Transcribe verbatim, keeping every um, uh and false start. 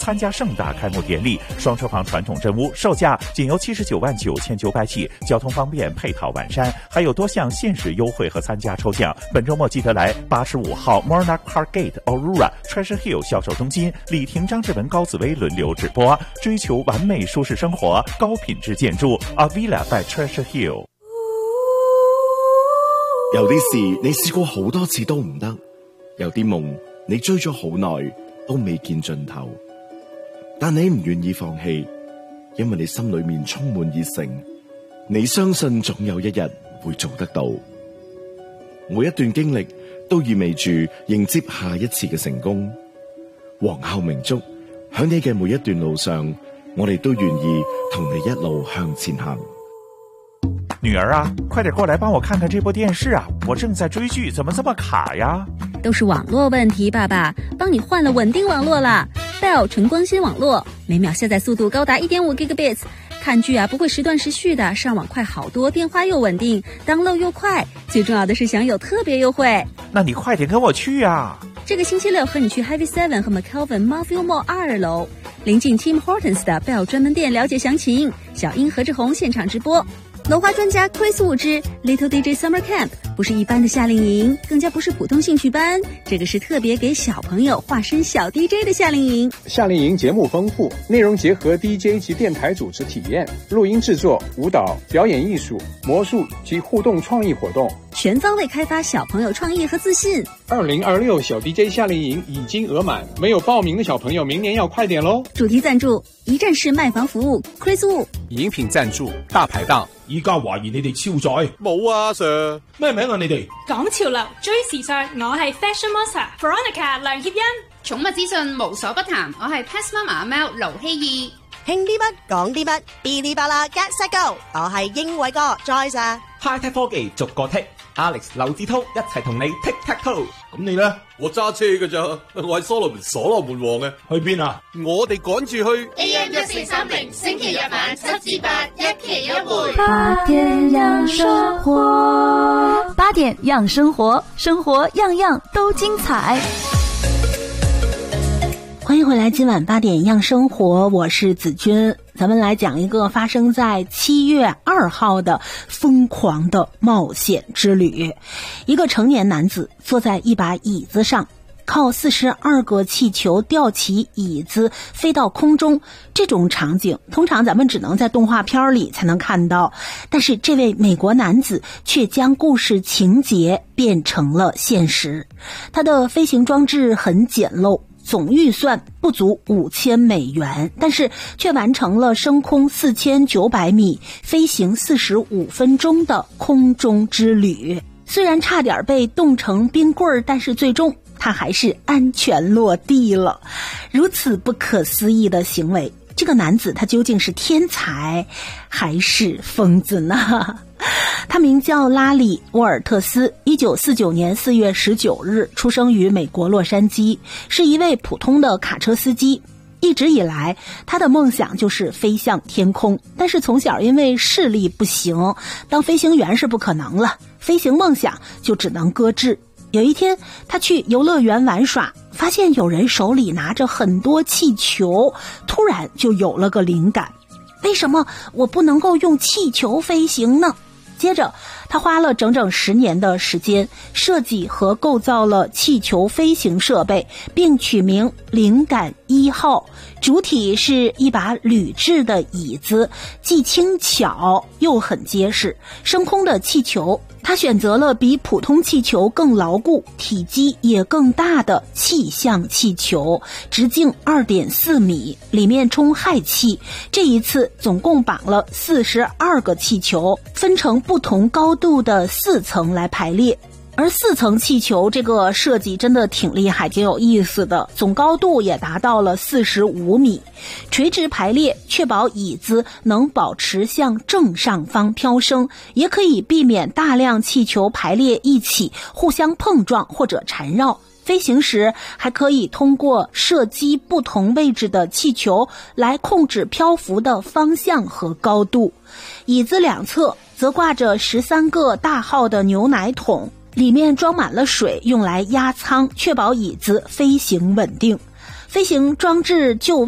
参加盛大开幕典礼。双车旁传统真屋售价仅由七十九万九千九百起，交通方便，配套完善，还有多项限时优惠和参加抽奖。本周末记得来八十五号 Monarch Car Gate Aurora Treasure Hill 销售中心，李婷、张志文、高紫薇轮流直播，追求完美舒適生活，高品質建築 Avila by Treasure Hill。 有啲事你試過好多次都唔得，有啲夢你追咗好耐都未見盡頭，但你唔願意放棄，因為你心裏面充滿熱誠，你相信總有一日會做得到。每一段經歷都意味住迎接下一次嘅成功。皇后明燭，喺你嘅每一段路上，我哋都願意同你一路向前行。 女兒啊，快點過來幫我看看這部電視啊，我正在追劇，怎麼這麼卡呀？ 都是網絡問題，爸爸幫你換了穩定網絡啦 Bell 純光纖網絡，每秒下載速度高達 一點五 gigabits， 看劇啊不會時斷時續的，上網快好多，電話又穩定， download 又快，最重要的是享有特別優惠。 那你快點跟我去啊！ 這個星期六和你去 Highway seven 和 McKelvin Marville Mall 二樓，臨近 Tim Hortons 的 Bell 專門店，了解詳情。小英何志宏現場直播。文化專家 Chris Wu 之 Little D J Summer Camp 不是一般的夏令營，更加不是普通興趣班，這個是特別給小朋友化身小 D J 的夏令營。 夏令營節目豐富，內容結合 D J 及電台主持體驗、錄音製作、舞蹈、表演藝術、魔術及互動創意活動， 全方位開發小朋友創意和自信。 二零二六小 D J 夏令營已經額滿，沒有報名的小朋友明年要快點咯。 主題贊助一站式賣房服務 Chris Wu。 飲品贊助大排檔。 依家懷疑你哋超載。 冇啊 Sir， 咩名啊你哋？ 講潮流追時尚，我係 Fashion Monster Veronica 梁協欣。 寵物資訊無所不談，我係 Pet Mama 阿貓盧希義。 興啲乜講啲乜，嗶哩吧啦 Get Set Go， 我係英偉哥 Joyce。 High Tech 科技逐個剔 Alex 劉志滔一齊同你 Tick Tack Toe。 咁你咧？ 我揸車㗎咋，我係所羅門所羅門王嘅。 去邊啊？ 我哋趕住去 A M 一四三零，星期日晚七至八，一期一會。 八點讓生活，八點讓生活，生活樣樣都精彩。 歡迎回來，今晚八點樣生活，我是子君。咱們來講一個發生在七月二號的瘋狂的冒險之旅。一個成年男子坐在一把椅子上，靠四十二個氣球吊起椅子飛到空中。這種場景通常咱們只能在動畫片裡才能看到，但是這位美國男子卻將故事情節變成了現實。他的飛行裝置很簡陋，總預算不足五千美元，但是卻完成了升空四千九百米、飛行四十五分鐘的空中之旅。雖然差點被凍成冰棍，但是最終他還是安全落地了。如此不可思議的行為，這個男子他究竟是天才還是瘋子呢？他名叫拉里·沃爾特斯，一九四九年四月十九日出生於美國洛杉磯，是一位普通的卡車司機。一直以來，他的夢想就是飛向天空，但是從小因為視力不行，當飛行員是不可能了，飛行夢想就只能擱置。有一天，他去遊樂園玩耍，發現有人手裡拿着很多氣球，突然就有了個靈感，為什麼我不能夠用氣球飛行呢？接着他花了整整十年的時間，設計和構造了氣球飛行設備，並取名靈感一號。主體是一把鋁製的椅子，既輕巧又很結實。升空的氣球，他選擇了比普通氣球更牢固、體積也更大的氣象氣球，直徑 二點四米，裡面充氦氣。這一次總共綁了四十二個氣球，分成不同高度的四層來排列。而四層氣球這個設計真的挺厲害，挺有意思的，總高度也達到了四十五米，垂直排列，確保椅子能保持向正上方飄升，也可以避免大量氣球排列一起互相碰撞或者纏繞。飛行時還可以通過射擊不同位置的氣球來控制漂浮的方向和高度。椅子兩側則掛着十三個大號的牛奶桶，裡面裝滿了水，用來壓艙，確保椅子飛行穩定。飛行裝置就